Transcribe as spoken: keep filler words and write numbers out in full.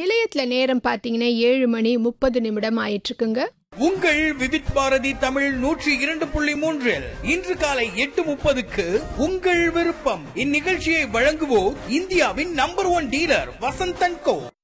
நிலையத்துல நேரம் பாத்தீங்கன்னா ஏழு மணி முப்பது நிமிடம் ஆயிட்டு இருக்குங்க. உங்கள் விவித் பாரதி தமிழ் நூற்றி இரண்டு புள்ளி மூன்றில் இன்று காலை எட்டு முப்பதுக்கு உங்கள் விருப்பம். இந்நிகழ்ச்சியை வழங்குவோர் இந்தியாவின் number one dealer Vasanth and go.